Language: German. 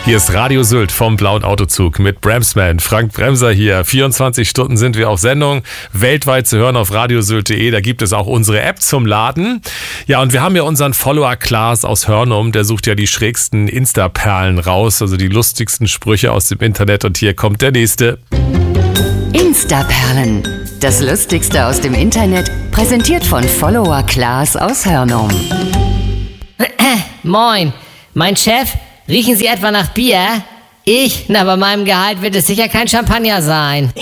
Hier ist Radio Sylt vom Blauen Autozug mit Bremsman. Frank Bremser hier. 24 Stunden sind wir auf Sendung. Weltweit zu hören auf radiosylt.de. Da gibt es auch unsere App zum Laden. Ja, und wir haben ja unseren Follower Klaas aus Hörnum. Der sucht ja die schrägsten Insta-Perlen raus. Also die lustigsten Sprüche aus dem Internet. Und hier kommt der nächste. Insta-Perlen. Das Lustigste aus dem Internet. Präsentiert von Follower Klaas aus Hörnum. Moin. Mein Chef, riechen Sie etwa nach Bier? Na, bei meinem Gehalt wird es sicher kein Champagner sein.